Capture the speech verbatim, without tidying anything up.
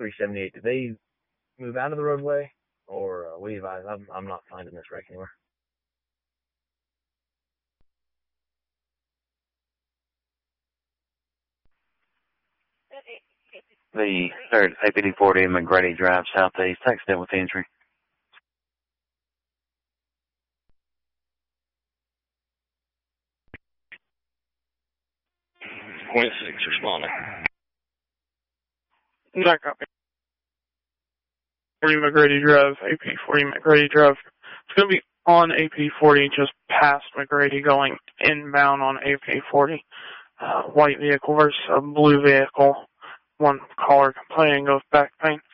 three seventy-eight, did they move out of the roadway? Or uh, what do you advise? I'm, I'm not finding this wreck anywhere. The third A P D forty McGrady Drive Southeast, accident with injury. Point six responding. Not copy. forty McGrady Drive, A P forty McGrady Drive. It's going to be on A P forty, just past McGrady, going inbound on A P forty. Uh, white vehicle versus a blue vehicle. One caller complaining of back pain.